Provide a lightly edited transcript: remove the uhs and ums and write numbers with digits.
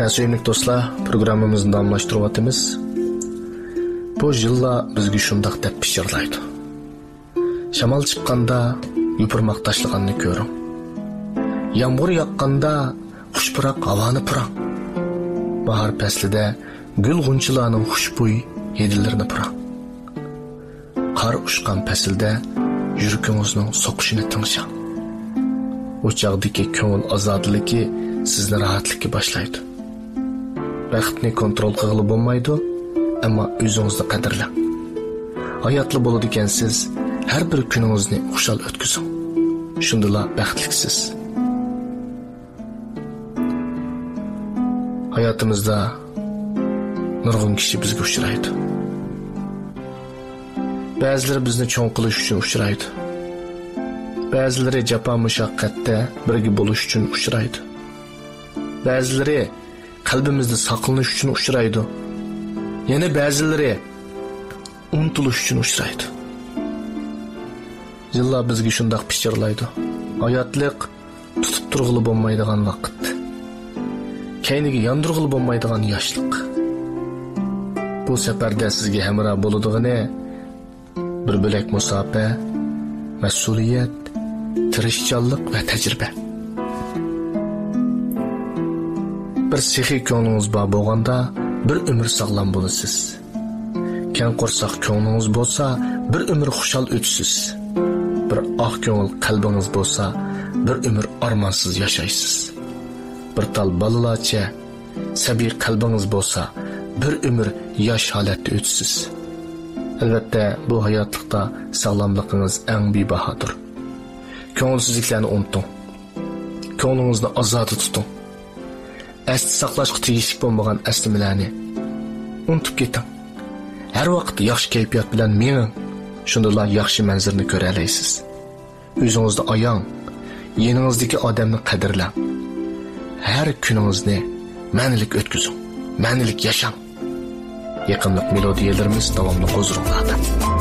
Sevimli dostlar, programımızı damlaştırıvatımız. Bu yılla bizgi şundaq dep pişirlaydı. Şamal çıqqanda yupurmaq taşlığanını görün. Yağmur yaqqanda xushpurak havani pırang. Bahar paslida gül g'unchilarning xushbo'y yedilarini pırang. Qar ushqan paslda yuragingizning soqishini tingshang. O chaqdagi ko'ngil ozodligi sizni rahatlikka boshlaydi. Vaqtni kontrol qilib bo'lmaydi, ammo o'zingizni qadrlang. Hayotli bo'ladi ekansiz, har bir kuningizni xushal o'tkazing. Shundala baxtliksiz. Hayotimizda nurg'un kishi bizga uchraydi. Ba'zilari bizni cho'ng qilish uchun uchraydi. Ba'zilari jafo mushaqqatda birga bo'lish uchun uchraydi. Ba'zilari qalbimizda saqlanish uchun uchraydi. Yana ba'zilari unutilish uchun uchraydi. Yillar bizga shundoq pichirlaydi. Hayotlik tutib turg'ili bo'lmaydigan vaqt. Kayniga yondirg'ili bo'lmaydigan yoshlik. Bu safarda sizga hamroh bo'ladigani bir bo'lak musofa, mas'uliyat, tirishchanlik va tajriba. Bir sehiy ko'nglingiz bor bo'lganda bir umr sog'lom bo'lasiz. Kang qo'rsoq ko'nglingiz bo'lsa, bir umr xushal o'tasiz. Bir oq ko'ngil qalbingiz bo'lsa, bir umr armonsiz yashaysiz. Bir tal balalarcha sabiy qalbingiz bo'lsa, bir umr yosh holatda o'tasiz. Albatta, bu hayotlikda sog'lomligingiz eng bebahodir. Ko'ngilsizliklarni unuting. Ko'nglingizni ozod tuting. Asli saqlashga tegishli bo'lmagan aslimalarni unutib keting. Har vaqt yaxshi kayfiyat bilan mening, shundala yaxshi manzarni ko'ra olasiz. O'zingizni oyong, yeningizdagi odamni qadrlang. Har kuningizni ma'nilik o'tkazing, ma'nilik yashang. Yaqinlik melodiyalarimiz davomli qo'zg'almoqda.